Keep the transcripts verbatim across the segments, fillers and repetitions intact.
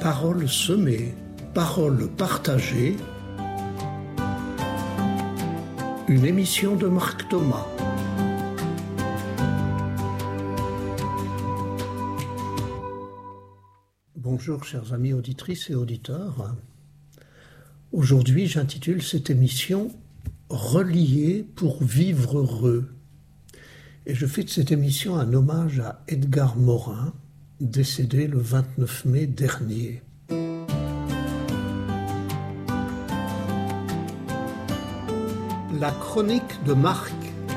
Paroles semées, paroles partagées. Une émission de Marc Thomas. Bonjour chers amis auditrices et auditeurs. Aujourd'hui j'intitule cette émission « Relier pour vivre heureux ». Et je fais de cette émission un hommage à Edgar Morin, décédé le vingt-neuf mai dernier. La chronique de Marc.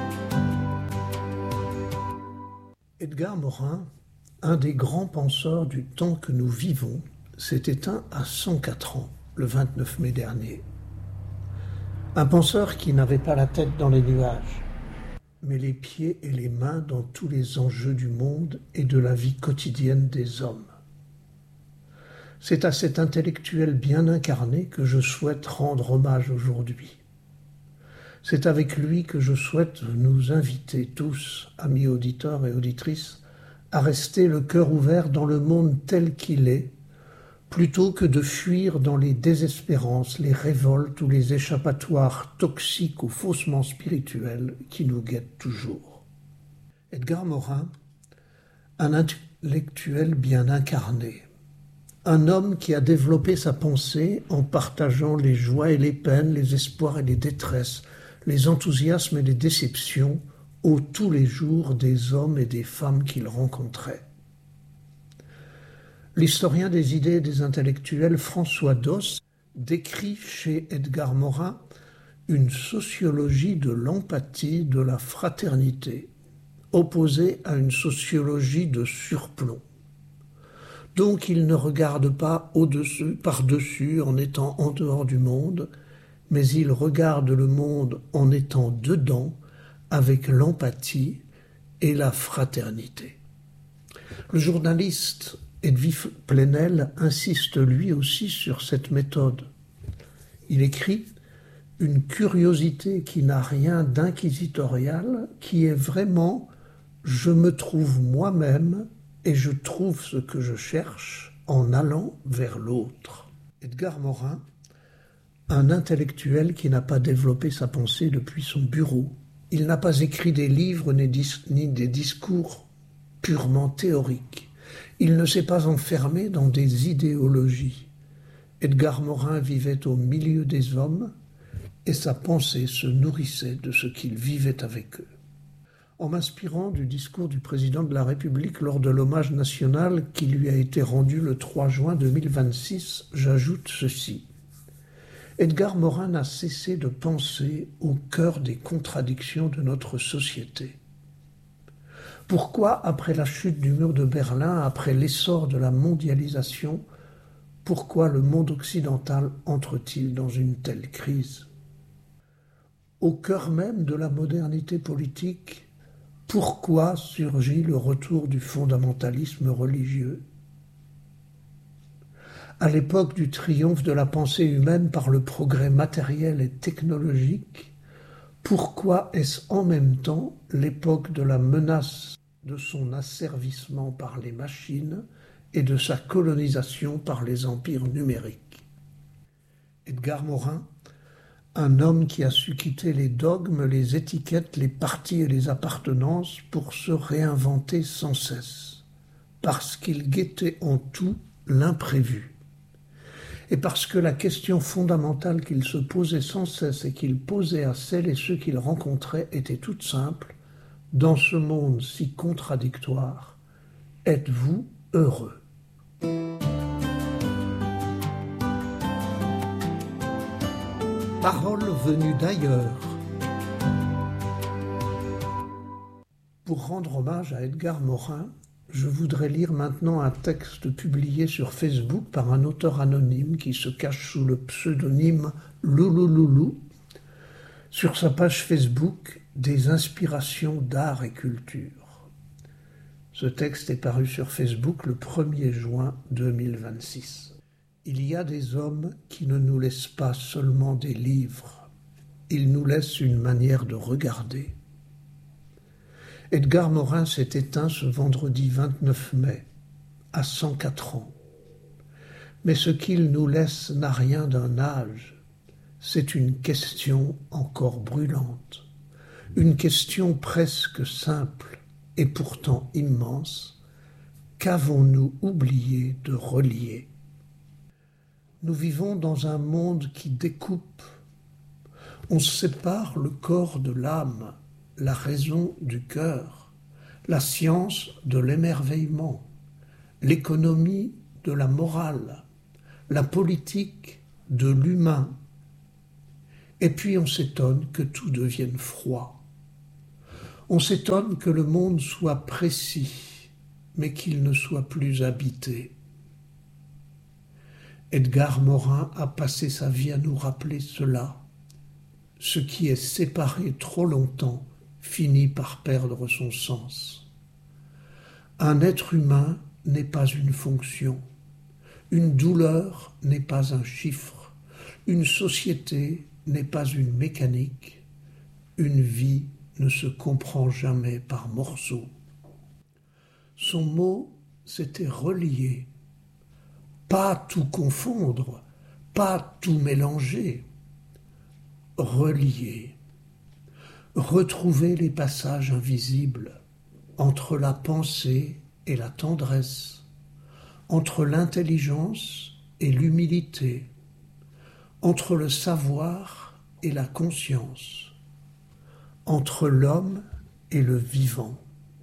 Edgar Morin, un des grands penseurs du temps que nous vivons, s'est éteint à cent quatre ans, le vingt-neuf mai dernier. Un penseur qui n'avait pas la tête dans les nuages, mais les pieds et les mains dans tous les enjeux du monde et de la vie quotidienne des hommes. C'est à cet intellectuel bien incarné que je souhaite rendre hommage aujourd'hui. C'est avec lui que je souhaite nous inviter tous, amis auditeurs et auditrices, à rester le cœur ouvert dans le monde tel qu'il est, plutôt que de fuir dans les désespérances, les révoltes ou les échappatoires toxiques ou faussement spirituels qui nous guettent toujours. Edgar Morin, un intellectuel bien incarné, un homme qui a développé sa pensée en partageant les joies et les peines, les espoirs et les détresses, les enthousiasmes et les déceptions au tous les jours des hommes et des femmes qu'il rencontrait. L'historien des idées et des intellectuels François Doss décrit chez Edgar Morin une sociologie de l'empathie, de la fraternité, opposée à une sociologie de surplomb. Donc il ne regarde pas au-dessus, par-dessus, en étant en dehors du monde, mais il regarde le monde en étant dedans, avec l'empathie et la fraternité. Le journaliste Edwige Plenel insiste lui aussi sur cette méthode. Il écrit « Une curiosité qui n'a rien d'inquisitorial, qui est vraiment « je me trouve moi-même et je trouve ce que je cherche en allant vers l'autre ». Edgar Morin, un intellectuel qui n'a pas développé sa pensée depuis son bureau. Il n'a pas écrit des livres ni, dis- ni des discours purement théoriques. Il ne s'est pas enfermé dans des idéologies. Edgar Morin vivait au milieu des hommes et sa pensée se nourrissait de ce qu'ils vivaient avec eux. En m'inspirant du discours du président de la République lors de l'hommage national qui lui a été rendu le trois juin deux mille vingt-six, j'ajoute ceci. Edgar Morin n'a cessé de penser au cœur des contradictions de notre société. Pourquoi, après la chute du mur de Berlin, après l'essor de la mondialisation, pourquoi le monde occidental entre-t-il dans une telle crise ? Au cœur même de la modernité politique, pourquoi surgit le retour du fondamentalisme religieux ? À l'époque du triomphe de la pensée humaine par le progrès matériel et technologique, pourquoi est-ce en même temps l'époque de la menace de son asservissement par les machines et de sa colonisation par les empires numériques ? Edgar Morin, un homme qui a su quitter les dogmes, les étiquettes, les partis et les appartenances pour se réinventer sans cesse, parce qu'il guettait en tout l'imprévu. Et parce que la question fondamentale qu'il se posait sans cesse et qu'il posait à celles et ceux qu'il rencontrait était toute simple, dans ce monde si contradictoire, êtes-vous heureux ? Paroles venues d'ailleurs. Pour rendre hommage à Edgar Morin, je voudrais lire maintenant un texte publié sur Facebook par un auteur anonyme qui se cache sous le pseudonyme Loulouloulou sur sa page Facebook des inspirations d'art et culture. Ce texte est paru sur Facebook le premier juin deux mille vingt-six. Il y a des hommes qui ne nous laissent pas seulement des livres, ils nous laissent une manière de regarder. Edgar Morin s'est éteint ce vendredi vingt-neuf mai, à cent quatre ans. Mais ce qu'il nous laisse n'a rien d'un âge. C'est une question encore brûlante, une question presque simple et pourtant immense. Qu'avons-nous oublié de relier? Nous vivons dans un monde qui découpe. On sépare le corps de l'âme, la raison du cœur, la science de l'émerveillement, l'économie de la morale, la politique de l'humain. Et puis on s'étonne que tout devienne froid. On s'étonne que le monde soit précis, mais qu'il ne soit plus habité. Edgar Morin a passé sa vie à nous rappeler cela. Ce qui est séparé trop longtemps finit par perdre son sens. Un être humain n'est pas une fonction. Une douleur n'est pas un chiffre. Une société n'est pas une mécanique. Une vie ne se comprend jamais par morceaux. Son mot, c'était relier. Pas tout confondre, pas tout mélanger. Relier. Retrouver les passages invisibles entre la pensée et la tendresse, entre l'intelligence et l'humilité, entre le savoir et la conscience, entre l'homme et le vivant.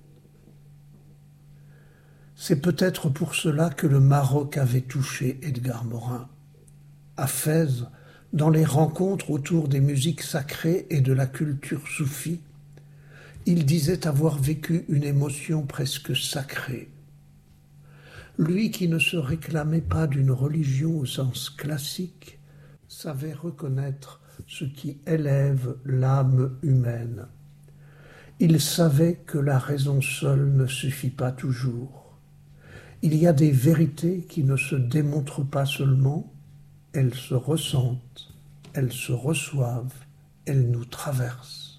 C'est peut-être pour cela que le Maroc avait touché Edgar Morin. À Fès, dans les rencontres autour des musiques sacrées et de la culture soufie, il disait avoir vécu une émotion presque sacrée. Lui qui ne se réclamait pas d'une religion au sens classique, savait reconnaître ce qui élève l'âme humaine. Il savait que la raison seule ne suffit pas toujours. Il y a des vérités qui ne se démontrent pas seulement, elles se ressentent, elles se reçoivent, elles nous traversent.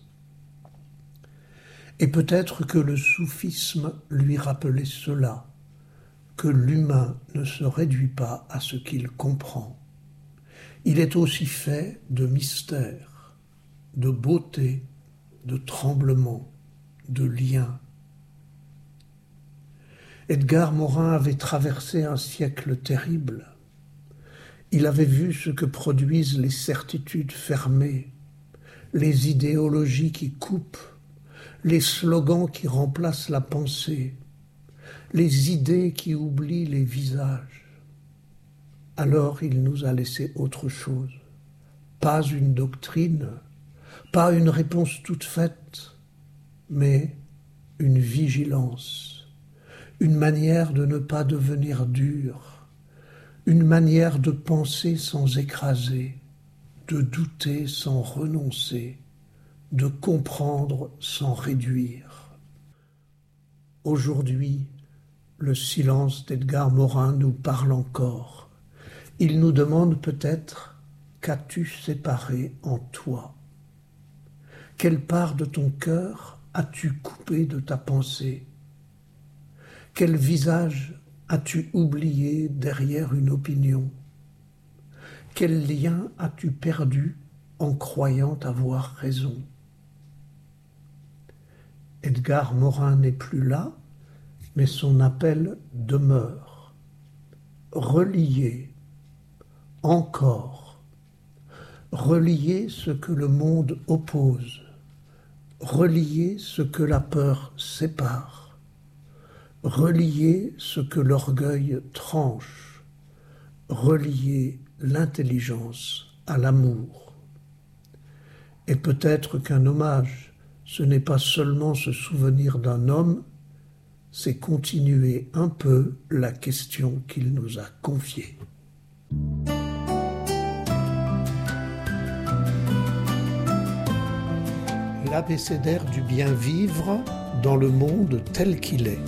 Et peut-être que le soufisme lui rappelait cela, que l'humain ne se réduit pas à ce qu'il comprend. Il est aussi fait de mystère, de beauté, de tremblement, de lien. Edgar Morin avait traversé un siècle terrible. Il avait vu ce que produisent les certitudes fermées, les idéologies qui coupent, les slogans qui remplacent la pensée, les idées qui oublient les visages. Alors il nous a laissé autre chose, pas une doctrine, pas une réponse toute faite, mais une vigilance, une manière de ne pas devenir dur, une manière de penser sans écraser, de douter sans renoncer, de comprendre sans réduire. Aujourd'hui, le silence d'Edgar Morin nous parle encore. Il nous demande peut-être « Qu'as-tu séparé en toi ?» Quelle part de ton cœur as-tu coupé de ta pensée? Quel visage as-tu oublié derrière une opinion? Quel lien as-tu perdu en croyant avoir raison? Edgar Morin n'est plus là, mais son appel demeure. Relier, encore, relier ce que le monde oppose, relier ce que la peur sépare, relier ce que l'orgueil tranche, relier l'intelligence à l'amour. Et peut-être qu'un hommage, ce n'est pas seulement se souvenir d'un homme, c'est continuer un peu la question qu'il nous a confiée. L'abécédaire du bien vivre dans le monde tel qu'il est.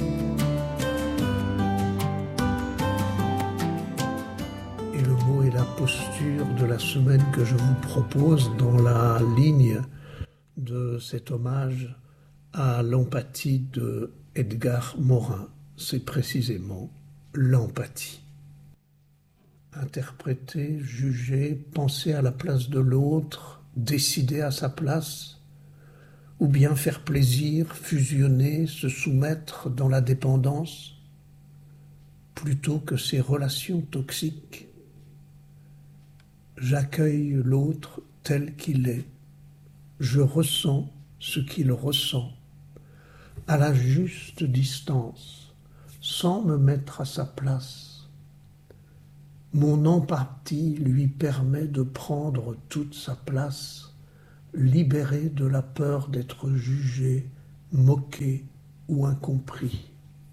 Et le mot et la posture de la semaine que je vous propose dans la ligne de cet hommage à l'empathie de Edgar Morin, c'est précisément l'empathie. interpréter, juger, penser à la place de l'autre, décider à sa place, ou bien faire plaisir, fusionner, se soumettre dans la dépendance, plutôt que ces relations toxiques. J'accueille l'autre tel qu'il est, je ressens ce qu'il ressent, à la juste distance, sans me mettre à sa place. Mon empathie lui permet de prendre toute sa place, libéré de la peur d'être jugé, moqué ou incompris.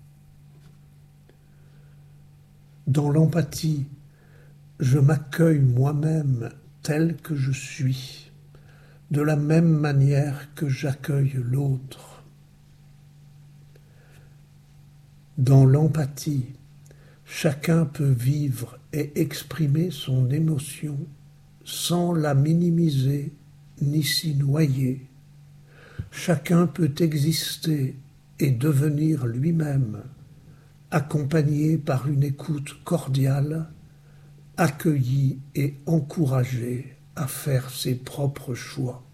Dans l'empathie, je m'accueille moi-même tel que je suis, de la même manière que j'accueille l'autre. Dans l'empathie, chacun peut vivre et exprimer son émotion sans la minimiser ni s'y noyer. Chacun peut exister et devenir lui-même, accompagné par une écoute cordiale, accueilli et encouragé à faire ses propres choix.